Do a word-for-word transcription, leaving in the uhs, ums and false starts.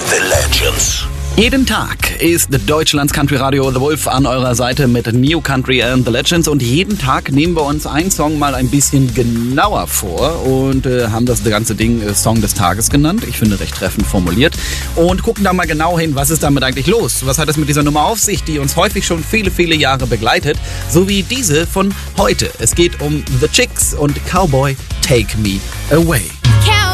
The Legends. Jeden Tag ist Deutschlands Country Radio The Wolf an eurer Seite mit New Country and The Legends und jeden Tag nehmen wir uns einen Song mal ein bisschen genauer vor und äh, haben das ganze Ding äh, Song des Tages genannt. Ich finde, recht treffend formuliert und gucken da mal genau hin, was ist damit eigentlich los? Was hat es mit dieser Nummer auf sich, die uns häufig schon viele, viele Jahre begleitet, so wie diese von heute. Es geht um The Chicks und Cowboy Take Me Away.